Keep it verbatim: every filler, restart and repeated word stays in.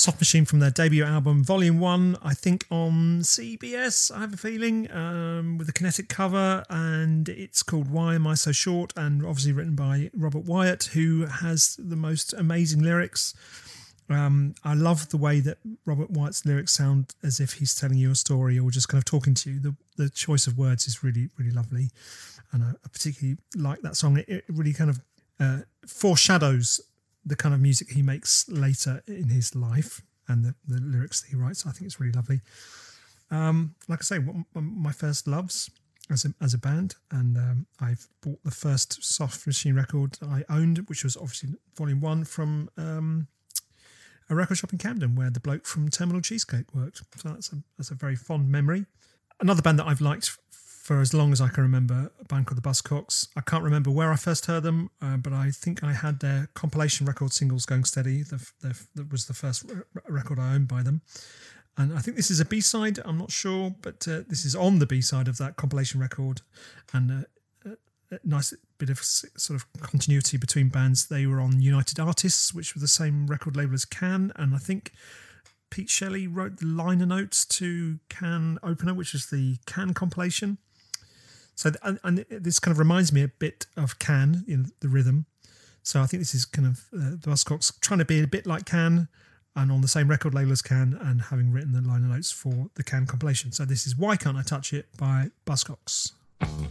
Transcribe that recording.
Soft Machine from their debut album, Volume one, I think on C B S, I have a feeling, um, with a kinetic cover, and it's called Why Am I So Short, and obviously written by Robert Wyatt, who has the most amazing lyrics. Um, I love the way that Robert Wyatt's lyrics sound as if he's telling you a story or just kind of talking to you. The the choice of words is really, really lovely, and I, I particularly like that song. It, it really kind of uh, foreshadows the kind of music he makes later in his life and the, the lyrics that he writes. I think it's really lovely. Um, like I say, one of my first loves as a, as a band, and um, I've bought the first Soft Machine record I owned, which was obviously Volume one from um, a record shop in Camden where the bloke from Terminal Cheesecake worked. So that's a, that's a very fond memory. Another band that I've liked for as long as I can remember, a band called the Buzzcocks. I can't remember where I first heard them, uh, but I think I had their compilation record Singles Going Steady. The, the, that was the first r- record I owned by them. And I think this is a B-side, I'm not sure, but uh, this is on the B-side of that compilation record. And uh, a, a nice bit of sort of continuity between bands. They were on United Artists, which was the same record label as Can, and I think Pete Shelley wrote the liner notes to Can Opener, which is the Can compilation. So, and, and this kind of reminds me a bit of Can, you know, the rhythm. So I think this is kind of uh, the Buzzcocks trying to be a bit like Can and on the same record label as Can and having written the liner notes for the Can compilation. So this is Why Can't I Touch It by Buzzcocks.